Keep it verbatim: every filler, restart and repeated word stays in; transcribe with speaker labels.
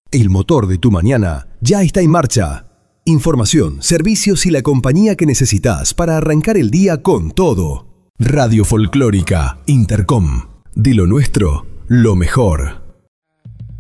Speaker 1: El motor de tu mañana ya está en marcha. Información, servicios y la compañía que necesitas para arrancar el día con todo. Radio Folclórica Intercom. De lo nuestro, lo mejor.